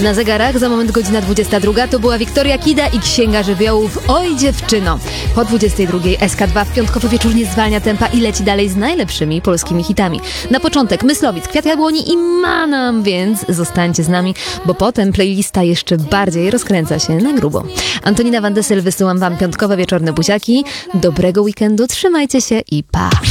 Na zegarach za moment godzina 22. To była Wiktoria Kida i Księga Żywiołów Oj dziewczyno. Po 22 SK2 w piątkowy wieczór nie zwalnia tempa i leci dalej z najlepszymi polskimi hitami. Na początek Myslowic, Kwiat Jabłoni i Manam, więc zostańcie z nami, bo potem playlista jeszcze bardziej rozkręca się na grubo. Antonina Van Dessel, wysyłam wam piątkowe wieczorne buziaki. Dobrego weekendu, trzymajcie się i pa!